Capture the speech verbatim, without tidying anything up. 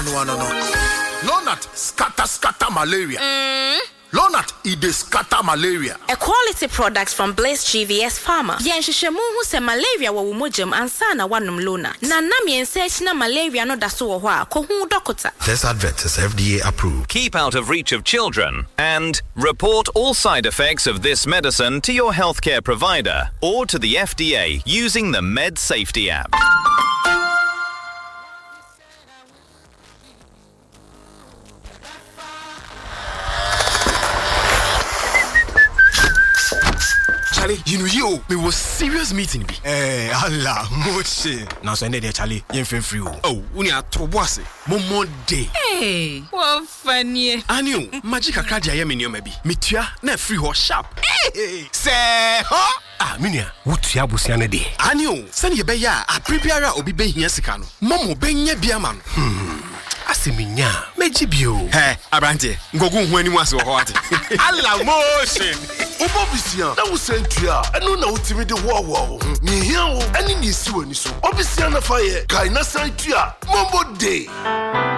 no no no. Lonat scatter scatter malaria. Mm. Lonat it dey scatter malaria. A quality product from Blaze G V S Pharma. Yen hwehwemu hu se malaria wo womojam ansa na wanom Lonat. Na nam yen search na malaria no da so wo ho a ko hu doctor. This advert is F D A approved. Keep out of reach of children and report all side effects of this medicine to your healthcare provider or to the F D A using the Med Safety app. Charlie, you know you, we was serious meeting be. Eh, Allah, moche. Now so there, Charlie, you feel free. Oh, we are to boss. Momo day. Hey, what funny. Anu, magic akadi aye me maybe. Mitua na free ho sharp. Hey, say, huh? Ah, minia, wutia busiane de. Anu, send ye be ya, a prepare obi be hia sika no. Momo be nya bia ma no. Hmm. Asiminya, meji bio. Hey, Abrante, ngogu hu animu ase ho ate. Allah motion. Obobisia, na wo sentua, eno na utimi de wo wo. Ni hia wo, ani ni si wani so. Obisia na fa ye, kai na sentua. Mombo day.